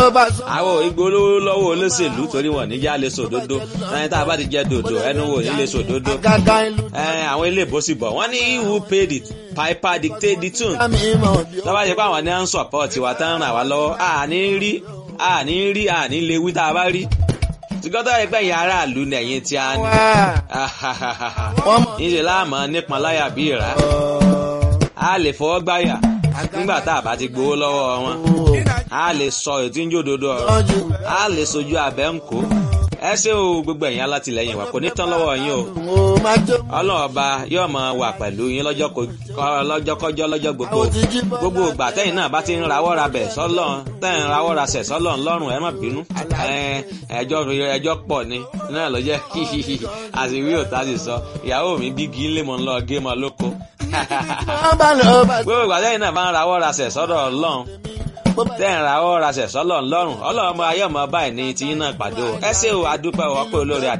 àwọn ìgbólówó lọ́wọ́ olóṣèlú torí wọn níjà lè sòdodo ẹni tá a bá ti jẹ dòdò ẹnu wò ní lè sòdodo. Àwọn ilé ìbòsí bọ̀ wọ́n ní who paid the piper dictate the tune. lọ́wọ́ ṣe pé àwọn ní à ń support wa tán ràn wá lọ́wọ́ àní lè wí tá a bá rí. Tìgọ́tọ̀ ẹgbẹ́ yẹn aráàlú nẹ̀yìn tí a ní. Níṣẹ́ láàmú nípọn láyà bí ìrà. A lè fọwọ́ gbáyà nígbà tá a bá ti gbowó lọ́wọ́ wọn. A lè sọ ètí ń jòdodo ọ̀rọ̀. A lè sojú abẹ́ ń kó. Ẹ ṣé o gbogbo ẹ̀yin alátìlẹyìn wa kò ní tán lọ́wọ́ yín o. Ọlọ́run ọba yóò máa wà pẹ̀lú yín lọ́jọ́kọ́jọ́ lọ́jọ́ gbogbo. Gbogbo ìgbà tẹ́yìn náà bá ti ń rawọ́ ra bẹ̀ sọ́lọ́run tẹ́yìn rawọ́ ra sẹ̀ sọ́lọ́run lọ́rùn ẹ má bínú. Ẹjọ́ pọ̀ ni náà ló jẹ́ àṣìwí òtá sì sọ ìyàwó mi gígí lé mọ́ lọ gé mọ́ lóko. Gbogbo ìgbà tẹ́yìn náà bá ń rawọ́ ra sẹ̀ sọ́dọ̀ Ọlọ́run tẹ́yìn rawọ́ ra sẹ̀ sọ́lọ́run lọ́rùn Ọlọ́run ọmọ ayé ọmọ báyìí ní tiyín náà pàdé o. Ẹ ṣé o adúpẹ́ ọ̀pẹ́ olórí